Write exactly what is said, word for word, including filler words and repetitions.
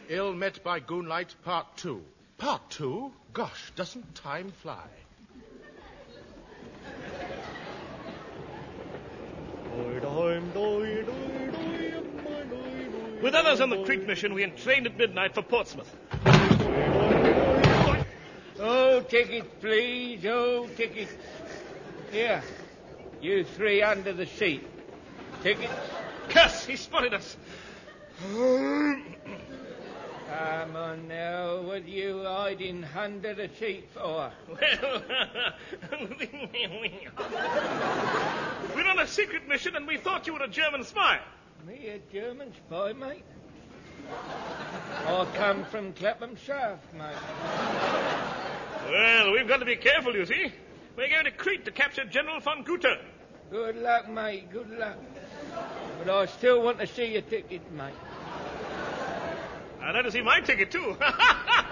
Ill Met by Goonlight, Part Two. Part Two? Gosh, doesn't time fly? With others on the Crete mission, we entrained at midnight for Portsmouth. Oh, tickets, please. Oh, tickets. Here. You three under the seat. Tickets. Curse! He spotted us. Come on now. What are you hiding under the seat for? Well, we're on a secret mission and we thought you were a German spy. Me a German spy, mate? I come from Clapham South, mate. Well, we've got to be careful, you see. We're going to Crete to capture General von Guter. Good luck, mate, good luck. But I still want to see your ticket, mate. I'd like to see my ticket, too.